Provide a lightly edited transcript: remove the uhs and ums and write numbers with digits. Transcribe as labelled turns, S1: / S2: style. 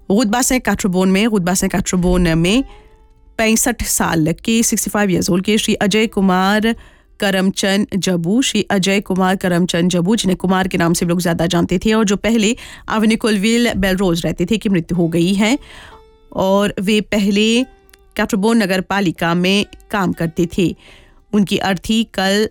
S1: रुतबा से काट्रोबोन में 65 साल के 65 ईयर्स ओल्ड के श्री अजय कुमार करमचंद जबू जिन्हें कुमार के नाम से लोग ज़्यादा जानते थे और जो पहले एवेन्यू कोलविल बेलरोज रहते थे, की मृत्यु हो गई है। और वे पहले काट्रोबोन नगर पालिका में काम करते थे। उनकी अर्थी कल